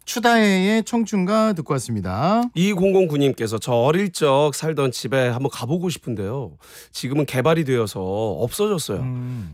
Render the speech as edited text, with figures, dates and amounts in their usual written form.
추다혜의 청춘가 듣고 왔습니다. 2009님께서 저 어릴 적 살던 집에 한번 가보고 싶은데요. 지금은 개발이 되어서 없어졌어요.